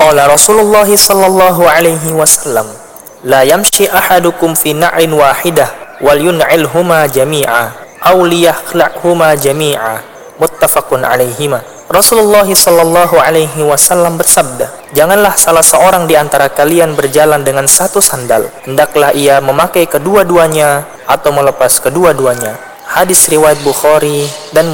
Qala Rasulullah sallallahu alaihi wasallam, la yamshi ahadukum fi na'in wahidah wal yun'ilhuma jami'a aw liyakhla'huma jami'a. Muttafaqun alaihima. Rasulullah sallallahu alaihi wasallam bersabda, janganlah salah seorang di antara kalian berjalan dengan satu sandal, hendaklah ia memakai kedua-duanya atau melepas kedua-duanya. Hadis riwayat Bukhari dan